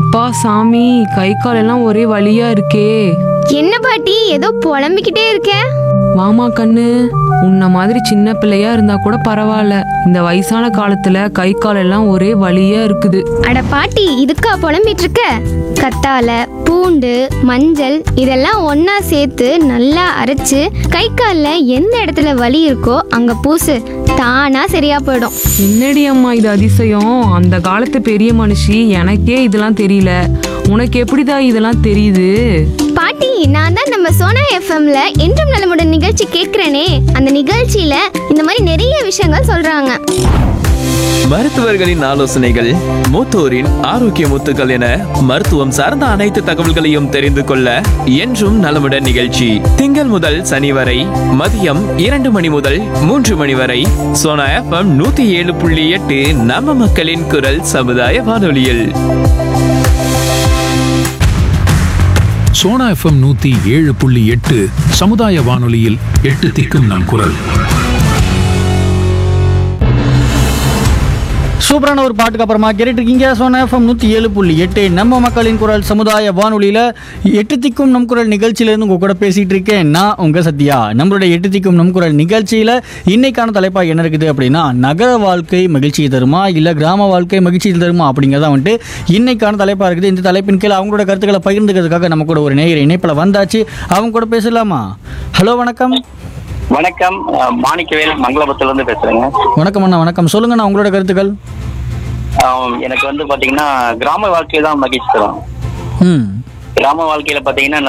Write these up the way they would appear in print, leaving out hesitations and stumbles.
அப்பா சாமி, கை கால் எல்லாம் ஒரே வலியா இருக்கே. என்ன பாட்டி ஏதோ புலம்பிக்கிட்டே இருக்க? வாமா கண்ணு, உன்ன மாதிரி சின்ன பிள்ளையா இருந்தா கூட பரவாயில்ல, இந்த வயசான காலத்துல கை கால் எல்லாம் ஒரே வலியா இருக்குது. அட பாட்டி, இதுக்கா புலம்பிட்டு இருக்க? கத்தாழை, பூண்டு, மஞ்சள் இதெல்லாம் ஒண்ணா சேர்த்து நல்லா அரைச்சு கை காலில் எந்த இடத்துல வலி இருக்கோ அங்க பூசு, தானா சரியா போயிடும். என்னடி அம்மா இது அதிசயம், அந்த காலத்து பெரிய மனுஷி, எனக்கே இதெல்லாம் தெரியல, உனக்கு எப்படிதான் இதெல்லாம் தெரியுது? பாட்டி, நான் தான் நம்ம சோனா எஃப்எம்ல என்றும் நலமுடன் நிகழ்ச்சி கேட்கிறேனே, அந்த நிகழ்ச்சியில இந்த மாதிரி நிறைய விஷயங்கள் சொல்றாங்க. மருத்துவர்களின் ஆலோசனைகள், மூத்தோரின் ஆரோக்கிய முத்துக்கள் என மருத்துவம் சார்ந்த அனைத்து தகவல்களையும் தெரிந்து கொள்ள என்றும் நலமுடன் நிகழ்ச்சி திங்கள் முதல் சனி வரை மதியம் 2 மணி முதல் 3 மணி வரை சோனா எஃப்எம் 107.8 நம்ம மக்களின் குரல் சமுதாய வானொலியில். சோனா எஃப்எம் 107.8 சமுதாய வானொலியில் 8 திக்கும் நம் குரல். சூப்பரான ஒரு பாட்டுக்கு அப்புறமா கேட்டுட்டு இருக்கீங்க சோனா எஃப்எம் 107.8 நம்ம மக்களின் குரல் சமுதாய வானொலியில் 8 திக்கும் நம் குரல் நிகழ்ச்சியிலேருந்து உங்கள் கூட பேசிகிட்டு இருக்கேன் நான் உங்கள் சத்யா. நம்மளுடைய 8 திக்கும் நம் குரல் நிகழ்ச்சியில் இன்னைக்கான தலைப்பாக என்ன இருக்குது அப்படின்னா, நகர வாழ்க்கை மகிழ்ச்சியை தருமா இல்லை கிராம வாழ்க்கை மகிழ்ச்சியை தருமா அப்படிங்கிறத வந்துட்டு இன்னைக்கான தலைப்பாக இருக்குது. இந்த தலைப்பின் கீழே அவங்களோட கருத்துக்களை பகிர்ந்துக்கிறதுக்காக நம்ம கூட ஒரு நேயர் இணைப்பில் வந்தாச்சு. அவங்க கூட பேசலாமா? ஹலோ, வணக்கம். வணக்கம், மாணிக்கவேல் மங்களபுரத்துலேருந்து பேசுறேங்க. வணக்கம் அண்ணா, வணக்கம். சொல்லுங்கண்ணா உங்களோட கருத்துக்கள். எனக்கு வந்து பாத்தீங்கன்னா கிராம வாழ்க்கை தான் மகிழ்ச்சி தரும். கிராம வாழ்க்கையில பாத்தீங்கன்னா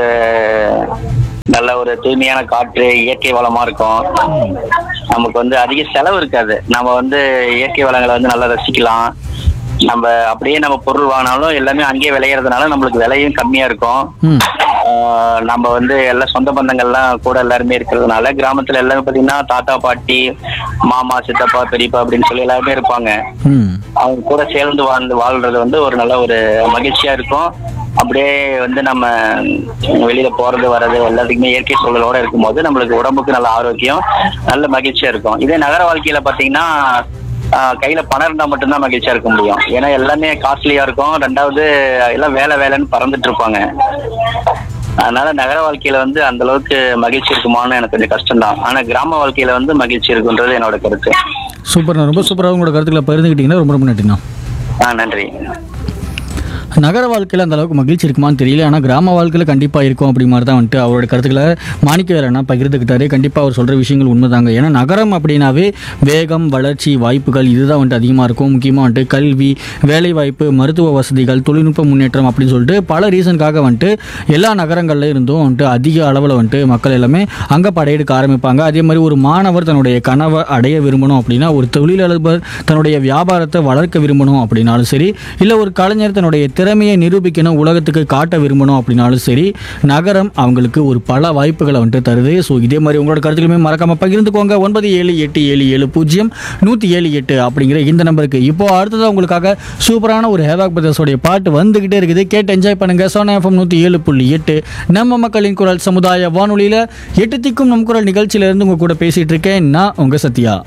நல்ல ஒரு தூய்மையான காற்று, இயற்கை வளமா இருக்கும். நமக்கு வந்து அதிக செலவு இருக்காது. நம்ம வந்து இயற்கை வளங்களை வந்து நல்லா ரசிக்கலாம். நம்ம அப்படியே நம்ம பொருள் வாங்கினாலும் எல்லாமே அங்கேயே விளையிறதுனால நம்மளுக்கு விலையும் கம்மியா இருக்கும். நம்ம வந்து எல்லா சொந்த பந்தங்கள்லாம் கூட எல்லாருமே இருக்கிறதுனால கிராமத்துல எல்லாமே பாத்தீங்கன்னா தாத்தா பாட்டி, மாமா, சித்தப்பா, பெரியப்பா அப்படின்னு சொல்லி எல்லாருமே இருப்பாங்க. அவங்க கூட சேர்ந்து வாழ்றது வந்து ஒரு நல்ல ஒரு மகிழ்ச்சியா இருக்கும். அப்படியே வந்து நம்ம வெளியில போறது வர்றது எல்லாத்துக்குமே இயற்கை சூழலோட இருக்கும்போது நம்மளுக்கு உடம்புக்கு நல்ல ஆரோக்கியம், நல்ல மகிழ்ச்சியா இருக்கும். இதே நகர வாழ்க்கையில பாத்தீங்கன்னா கையில பணம் இருந்தா மட்டும்தான் மகிழ்ச்சியா இருக்க முடியும். ஏன்னா எல்லாமே காஸ்ட்லியா இருக்கும். ரெண்டாவது எல்லாம் வேலைன்னு பறந்துட்டு இருப்பாங்க. அதனால நகர வாழ்க்கையில வந்து அந்த அளவுக்கு மகிழ்ச்சி இருக்குமான்னு எனக்கு கொஞ்சம் கஷ்டம்தான். ஆனா கிராம வாழ்க்கையில வந்து மகிழ்ச்சி இருக்குன்றது என்னோட கருத்து. சூப்பர்ண்ணா, ரொம்ப சூப்பராக உங்களோட கருத்துக்களை பகிர்ந்துக்கிட்டீங்கன்னா ரொம்ப நன்றிண்ணா. நன்றி. நகர வாழ்க்கையில் அந்த அளவுக்கு மகிழ்ச்சி இருக்குமான்னு தெரியல, ஆனால் கிராம வாழ்க்கையில் கண்டிப்பாக இருக்கும் அப்படி மாதிரி தான் வந்துட்டு அவரோட கருத்துக்களை மாணிக்கவேலண்ணா பகிர்ந்துக்கிட்டாரு. கண்டிப்பாக அவர் சொல்கிற விஷயங்கள் உண்மைதாங்க. ஏன்னா நகரம் அப்படின்னாவே வேகம், வளர்ச்சி, வாய்ப்புகள் இதுதான் வந்துட்டு அதிகமாக இருக்கும். முக்கியமாக வந்துட்டு கல்வி, வேலைவாய்ப்பு, மருத்துவ வசதிகள், தொழில்நுட்ப முன்னேற்றம் அப்படின்னு சொல்லிட்டு பல ரீசனுக்காக வந்துட்டு எல்லா நகரங்களில் இருந்தும் வந்துட்டு அதிக அளவில் வந்துட்டு மக்கள் எல்லாமே அங்கே படையெடுக்க ஆரம்பிப்பாங்க. அதே மாதிரி ஒரு மாணவர் தன்னுடைய கனவை அடைய விரும்பணும் அப்படின்னா, ஒரு தொழிலதிபர் தன்னுடைய வியாபாரத்தை வளர்க்க விரும்பணும் அப்படின்னாலும் சரி, இல்லை ஒரு கலைஞர் தன்னுடைய திறமையை நிரூபிக்கணும், உலகத்துக்கு காட்ட விரும்பணும் அப்படின்னாலும் சரி, நகரம் அவங்களுக்கு ஒரு பல வாய்ப்புகளை வந்துட்டு தருது. ஸோ இதே மாதிரி உங்களோட கருத்துக்களுமே மறக்காம பகிர்ந்துக்கோங்க. 9787770178 அப்படிங்கிற இந்த நம்பருக்கு. இப்போ அடுத்ததாக உங்களுக்காக சூப்பரான ஒரு ஹேவாக் பிரதர்ஸோடைய பாட்டு வந்துகிட்டே இருக்குது. கேட்டு என்ஜாய் பண்ணுங்க. சோனா எஃப்எம் 107.8 நம்ம மக்களின் குரல் சமுதாய வானொலியில் 8 திக்கும் நம் குரல் நிகழ்ச்சியிலிருந்து உங்க கூட பேசிட்டு இருக்கேன் நான் உங்க சத்யா.